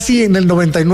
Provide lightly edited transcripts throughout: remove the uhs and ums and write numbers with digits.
Sí, en el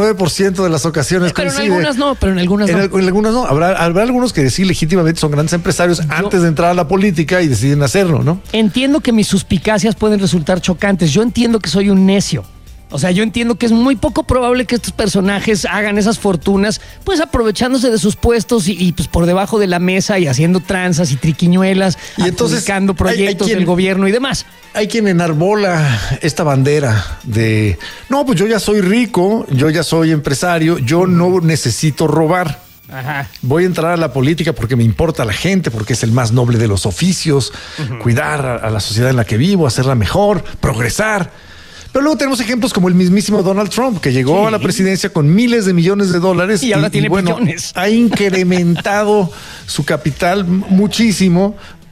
99% de las ocasiones pero coincide. en algunas no, pero en algunas no. En algunas no. Habrá algunos que sí legítimamente son grandes empresarios antes de entrar a la política y deciden hacerlo, ¿no? Entiendo que mis suspicacias pueden resultar chocantes. Yo entiendo que soy un necio. O sea, yo entiendo que es muy poco probable que estos personajes hagan esas fortunas, pues aprovechándose de sus puestos y pues por debajo de la mesa y haciendo tranzas y triquiñuelas, y entonces adjudicando proyectos del gobierno y demás. Hay quien enarbola esta bandera de, no, pues yo ya soy rico, yo ya soy empresario, yo no necesito robar. Ajá. Voy a entrar a la política porque me importa la gente, porque es el más noble de los oficios, cuidar a la sociedad en la que vivo, hacerla mejor, progresar. Pero luego tenemos ejemplos como el mismísimo Donald Trump, que llegó a la presidencia con miles de millones de dólares y ahora tiene billones. Ha incrementado su capital muchísimo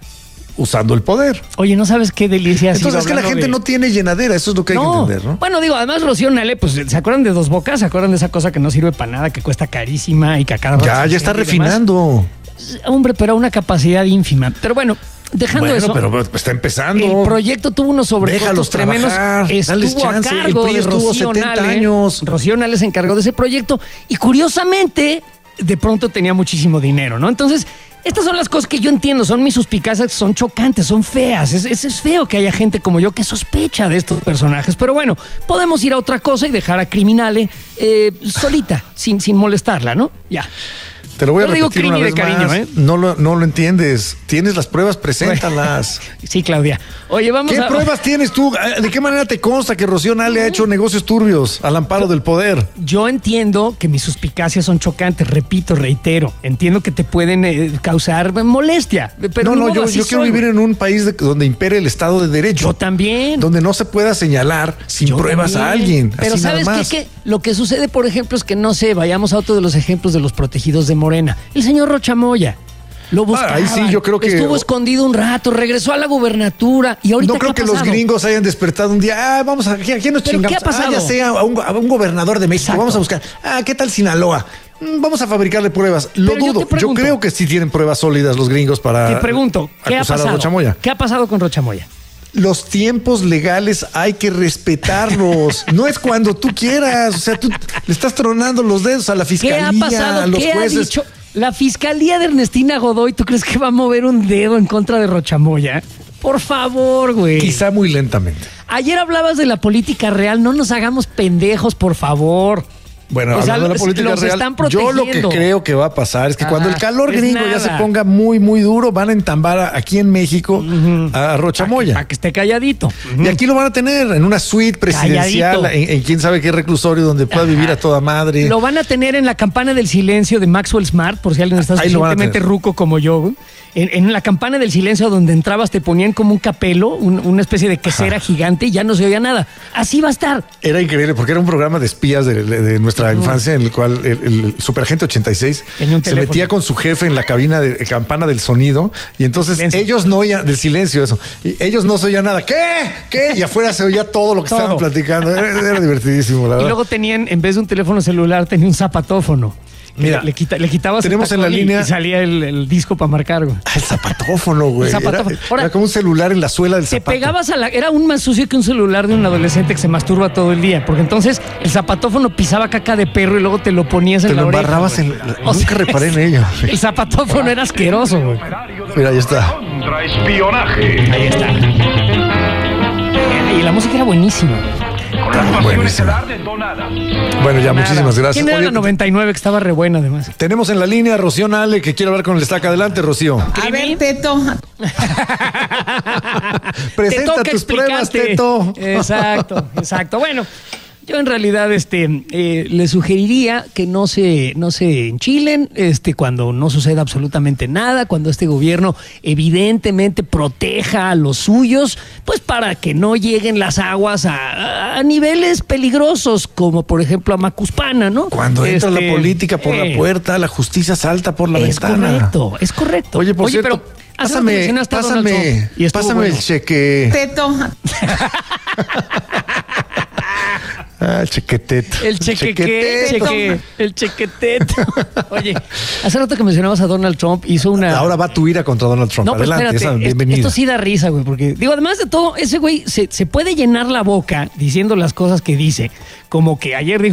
usando el poder. Oye, ¿no sabes qué delicia? Entonces es que la gente no tiene llenadera, eso es lo que hay que entender, ¿no? Bueno, digo, además Rocío Nale, pues ¿se acuerdan de Dos Bocas? ¿Se acuerdan de esa cosa que no sirve para nada, que cuesta carísima y que a cada rato ya está refinando. Hombre, pero a una capacidad ínfima. Pero bueno, dejando eso. Pero está empezando. El proyecto tuvo unos sobrecostos tremendos. Estuvo a cargo de Rocío Nale. Rocío Nale se encargó de ese proyecto y curiosamente, de pronto tenía muchísimo dinero, ¿no? Entonces, estas son las cosas que yo entiendo, son mis suspicacias, son chocantes, son feas. Es feo que haya gente como yo que sospecha de estos personajes. Pero bueno, podemos ir a otra cosa y dejar a Criminale solita, sin molestarla, ¿no? Ya. Te lo voy a repetir una vez de cariño, más. No lo entiendes. Tienes las pruebas, preséntalas. Sí, Claudia. Oye, ¿Qué pruebas tienes tú? ¿De qué manera te consta que Rocío Nale ha hecho negocios turbios al amparo del poder? Yo entiendo que mis suspicacias son chocantes, repito, reitero. Entiendo que te pueden causar molestia. Pero yo quiero vivir en un país donde impere el Estado de Derecho. Yo también. Donde no se pueda señalar sin pruebas también a alguien. Pero así ¿sabes qué? Lo que sucede, por ejemplo, es que no sé, vayamos a otro de los ejemplos de los protegidos de Morena. El señor Rocha Moya. Lo buscaban. Ahí sí, yo creo que estuvo escondido un rato, regresó a la gubernatura y ahorita no creo que los gringos hayan despertado un día. Vamos a ¿quién nos chingamos? ¿Qué ha pasado? Ya sea a un gobernador de México. Exacto. Vamos a buscar. ¿Qué tal Sinaloa? Vamos a fabricarle pruebas. Lo dudo. Yo creo que sí tienen pruebas sólidas los gringos para. Te pregunto, ¿qué ha pasado? A Rocha Moya. ¿Qué ha pasado con Rocha Moya? Los tiempos legales hay que respetarlos. No es cuando tú quieras. O sea, tú le estás tronando los dedos a la fiscalía, ¿qué ha pasado? a los jueces. Ha dicho la fiscalía de Ernestina Godoy? ¿Tú crees que va a mover un dedo en contra de Rocha Moya? Por favor, güey. Quizá muy lentamente. Ayer hablabas de la política real. No nos hagamos pendejos, por favor. Bueno, hablando de la política real, yo lo que creo que va a pasar es que cuando el calor gringo ya se ponga muy, muy duro, van a entambar aquí en México a Rocha Moya. Para que esté calladito. Y aquí lo van a tener en una suite presidencial, en quién sabe qué reclusorio donde pueda vivir a toda madre. Lo van a tener en la campana del silencio de Maxwell Smart, por si alguien está suficientemente ruco como yo. En la campana del silencio donde entrabas te ponían como un capelo, una especie de quesera gigante y ya no se oía nada. Así va a estar. Era increíble porque era un programa de espías de nuestra infancia en el cual el Superagente 86 se metía con su jefe en la cabina de campana del sonido y entonces ellos no oían, del silencio eso, y ellos no se oían nada. ¿Qué? Y afuera se oía todo lo que estaban platicando. Era divertidísimo, la verdad. Y luego tenían, en vez de un teléfono celular, tenía un zapatófono. Mira, le quitabas tenemos en la línea y salía el disco para marcar, güey. El zapatófono, güey. Era como un celular en la suela del zapato. Te pegabas era aún más sucio que un celular de un adolescente que se masturba todo el día, porque entonces el zapatófono pisaba caca de perro y luego te lo ponías en la oreja. Te lo embarrabas nunca reparé en ello. El zapatófono era asqueroso, güey. Mira, ahí está. Contraespionaje. Ahí está. Y la música era buenísima. Bueno, ya, muchísimas gracias. ¿Quién era la 99 que estaba re buena además? Tenemos en la línea a Rocío Nale que quiere hablar con el Estaca. Adelante, Rocío. A ver, Teto. Presenta tus pruebas, Teto. Exacto. Bueno, yo en realidad le sugeriría que no se enchilen cuando no suceda absolutamente nada, cuando este gobierno evidentemente proteja a los suyos, pues para que no lleguen las aguas a niveles peligrosos, como por ejemplo a Macuspana, ¿no? Cuando entra la política por la puerta, la justicia salta por la ventana. Es correcto. Oye, por cierto, pero pásame el cheque. Teto. El chequetet. El chequetet. Oye, hace rato que mencionabas a Donald Trump, hizo una... Ahora va tu ira contra Donald Trump. No, adelante, bienvenida. Esto sí da risa, güey, porque, digo, además de todo, ese güey se puede llenar la boca diciendo las cosas que dice, como que ayer dijo